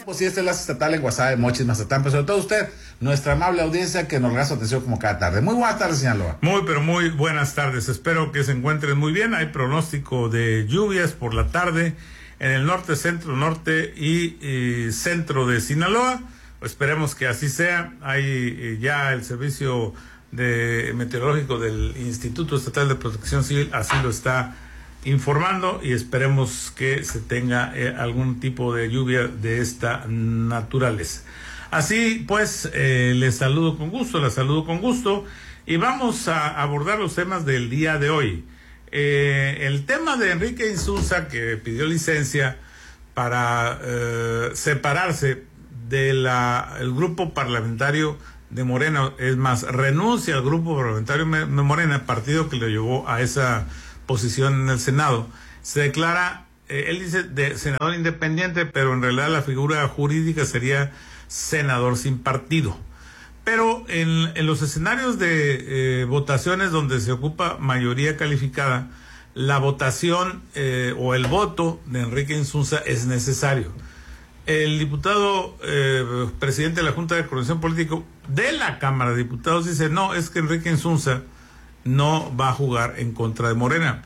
pues sí, este es Enlace Estatal en Guasave, Mochis, Mazatlán, pero sobre todo usted, nuestra amable audiencia que nos regala su atención como cada tarde. Muy buenas tardes, Sinaloa. Muy, pero muy buenas tardes. Espero que se encuentren muy bien. Hay pronóstico de lluvias por la tarde en el norte, centro, norte y centro de Sinaloa. Esperemos que así sea. Hay ya el servicio meteorológico del Instituto Estatal de Protección Civil así lo está informando y esperemos que se tenga algún tipo de lluvia de esta naturaleza. Así pues, les saludo con gusto y vamos a abordar los temas del día de hoy. El tema de Enrique Insunza, que pidió licencia para separarse del grupo parlamentario de Morena, es más, renuncia al grupo parlamentario de Morena, partido que lo llevó a esa posición en el Senado. Se declara, él dice de senador independiente, pero en realidad la figura jurídica sería senador sin partido. Pero en los escenarios de votaciones donde se ocupa mayoría calificada, la votación o el voto de Enrique Insunza es necesario. El diputado presidente de la Junta de Coordinación Política de la Cámara de Diputados dice, no, es que Enrique Insunza no va a jugar en contra de Morena.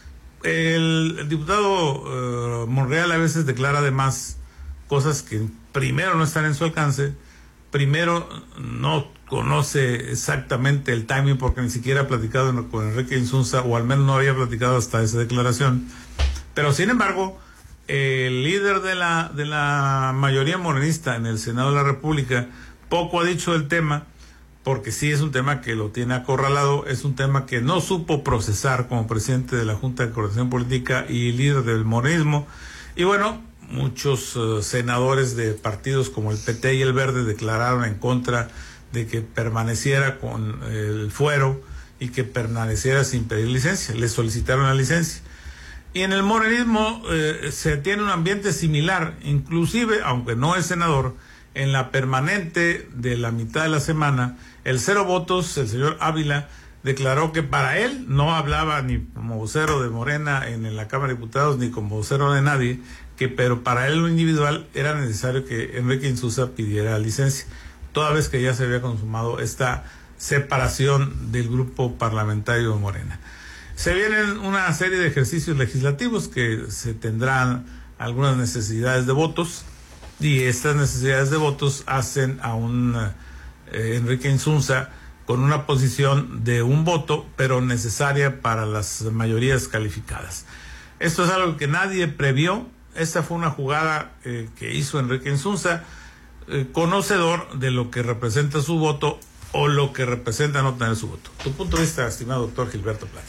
El diputado Monreal a veces declara además cosas que primero no están en su alcance, primero no conoce exactamente el timing porque ni siquiera ha platicado con Enrique Insunza, o al menos no había platicado hasta esa declaración. Pero sin embargo, el líder de la mayoría morenista en el Senado de la República poco ha dicho del tema, porque sí es un tema que lo tiene acorralado, es un tema que no supo procesar como presidente de la Junta de Coordinación Política y líder del morenismo. Y bueno, muchos senadores de partidos como el PT y el Verde declararon en contra de que permaneciera con el fuero y que permaneciera sin pedir licencia. Le solicitaron la licencia. Y en el morenismo se tiene un ambiente similar, inclusive, aunque no es senador, en la permanente de la mitad de la semana, el 0 votos, el señor Ávila, declaró que para él no hablaba ni como vocero de Morena en la Cámara de Diputados ni como vocero de nadie, pero para él lo individual era necesario que Enrique Insunza pidiera licencia, toda vez que ya se había consumado esta separación del grupo parlamentario de Morena. Se vienen una serie de ejercicios legislativos que se tendrán algunas necesidades de votos, y estas necesidades de votos hacen a un Enrique Insunza con una posición de un voto, pero necesaria para las mayorías calificadas. Esto es algo que nadie previó. Esta fue una jugada que hizo Enrique Insunza, conocedor de lo que representa su voto o lo que representa no tener su voto. Tu punto de vista, estimado doctor Gilberto Plata.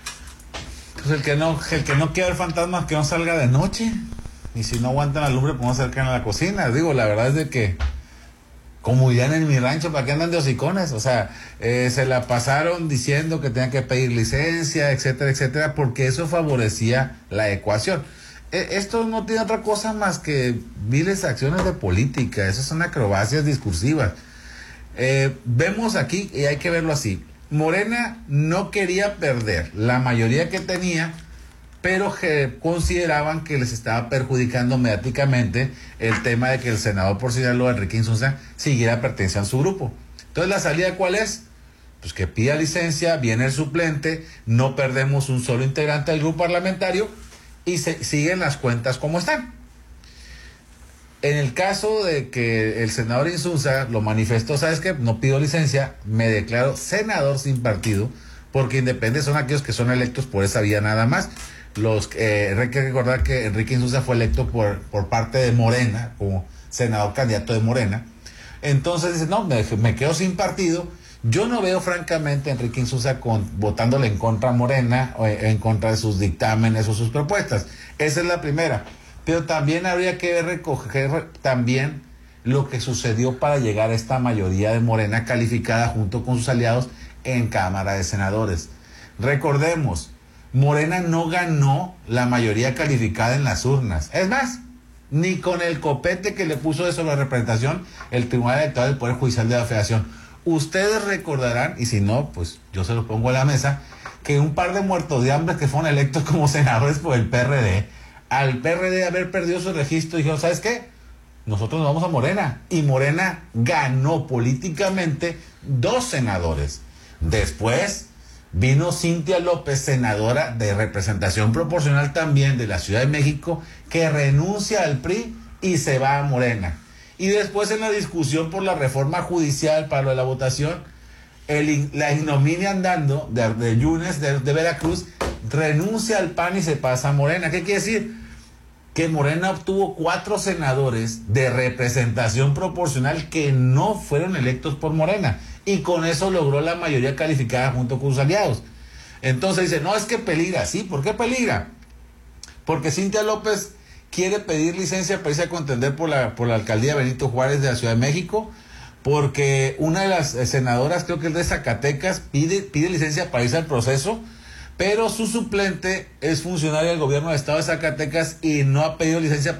Pues el que no quiera ver fantasmas, que no salga de noche. Y si no aguantan la lumbre, pues no se acercan a la cocina. Digo, la verdad es de que, como dirían en mi rancho, ¿para qué andan de hocicones? O sea, se la pasaron diciendo que tenían que pedir licencia, etcétera, etcétera, porque eso favorecía la ecuación. Esto no tiene otra cosa más que viles acciones de política. Esas son acrobacias discursivas. Vemos aquí, y hay que verlo así, Morena no quería perder la mayoría que tenía, pero que consideraban que les estaba perjudicando mediáticamente el tema de que el senador por Sinaloa, Enrique Insunza, siguiera perteneciendo a su grupo. Entonces, ¿la salida cuál es? Pues que pida licencia, viene el suplente, no perdemos un solo integrante del grupo parlamentario y siguen las cuentas como están. En el caso de que el senador Insunza lo manifestó, ¿sabes qué? No pido licencia, me declaro senador sin partido, porque independientes son aquellos que son electos por esa vía nada más. Hay que recordar que Enrique Insunza fue electo por parte de Morena, como senador candidato de Morena. Entonces dice, no, me quedo sin partido. Yo no veo francamente a Enrique Insunza votándole en contra a Morena o en contra de sus dictámenes o sus propuestas. Esa es la primera. Pero también habría que recoger también lo que sucedió para llegar a esta mayoría de Morena calificada junto con sus aliados en Cámara de Senadores. Recordemos, Morena no ganó la mayoría calificada en las urnas. Es más, ni con el copete que le puso de sobre representación el Tribunal Electoral del Poder Judicial de la Federación. Ustedes recordarán, y si no, pues yo se lo pongo a la mesa, que un par de muertos de hambre que fueron electos como senadores por el PRD, al PRD haber perdido su registro, dijeron, ¿sabes qué? nosotros nos vamos a Morena. Y Morena ganó políticamente 2 senadores. Después vino Cintia López, senadora de representación proporcional también de la Ciudad de México, que renuncia al PRI y se va a Morena. Y después, en la discusión por la reforma judicial para lo de la votación, la ignominia andando de Yunes de Veracruz, renuncia al PAN y se pasa a Morena. ¿Qué quiere decir? Que Morena obtuvo 4 senadores de representación proporcional que no fueron electos por Morena, y con eso logró la mayoría calificada junto con sus aliados. Entonces dice, no, es que peligra. Sí, ¿por qué peligra? Porque Cintia López quiere pedir licencia para irse a contender por la alcaldía Benito Juárez de la Ciudad de México, porque una de las senadoras, creo que es de Zacatecas, pide licencia para irse al proceso, pero su suplente es funcionario del gobierno del estado de Zacatecas y no ha pedido licencia